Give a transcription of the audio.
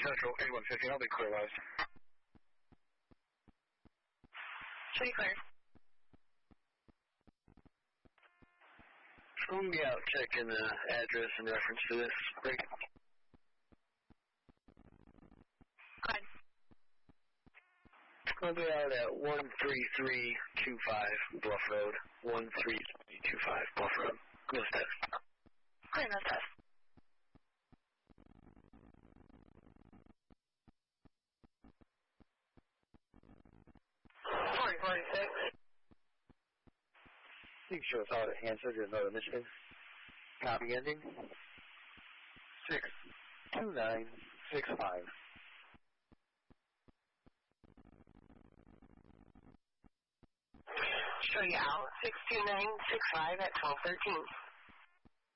Central 8115, I'll be clear-wise. Should be clear. I'm going to be out checking the address in reference to this break. Go ahead. I'll be out at 13325 Bluff Road. 13325 Bluff Road. No test. Clear, no test. You can show us all the answer to another Michigan. Copy ending 62965. Show you out 62965 at 1213.